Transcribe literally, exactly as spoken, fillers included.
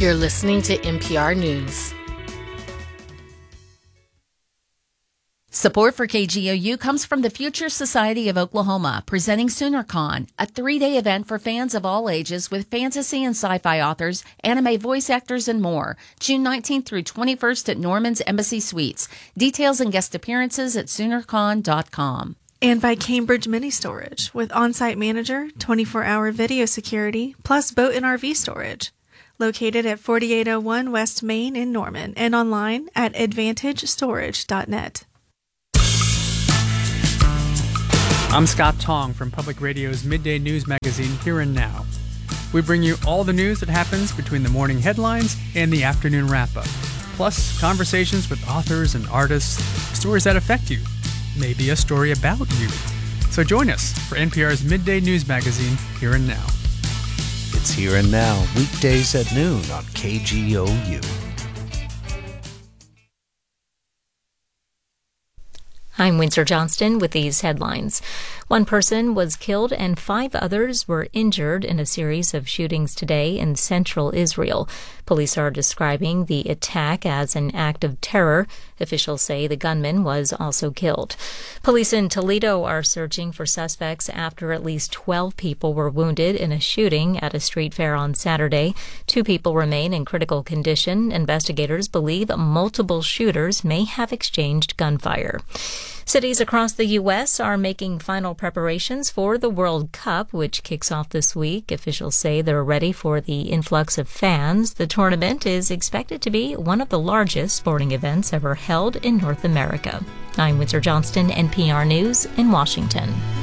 You're listening to N P R News. Support for K G O U comes from the Future Society of Oklahoma, presenting SoonerCon, a three-day event for fans of all ages with fantasy and sci-fi authors, anime voice actors, and more. June nineteenth through twenty-first at Norman's Embassy Suites. Details and guest appearances at sooner con dot com. And by Cambridge Mini Storage, with on-site manager, twenty-four hour video security, plus boat and R V storage. Located at forty-eight oh one West Main in Norman and online at advantage storage dot net. I'm Scott Tong from Public Radio's Midday News Magazine, Here and Now. We bring you all the news that happens between the morning headlines and the afternoon wrap-up, plus conversations with authors and artists, stories that affect you, maybe a story about you. So join us for N P R's Midday News Magazine, Here and Now. It's Here and Now, weekdays at noon on K G O U. I'm Windsor Johnston with these headlines. One person was killed and five others were injured in a series of shootings today in central Israel. Police are describing the attack as an act of terror. Officials say the gunman was also killed. Police in Toledo are searching for suspects after at least twelve people were wounded in a shooting at a street fair on Saturday. Two people remain in critical condition. Investigators believe multiple shooters may have exchanged gunfire. Cities across the U S are making final preparations for the World Cup, which kicks off this week. Officials say they're ready for the influx of fans. The tournament is expected to be one of the largest sporting events ever held in North America. I'm Windsor Johnston, N P R News in Washington.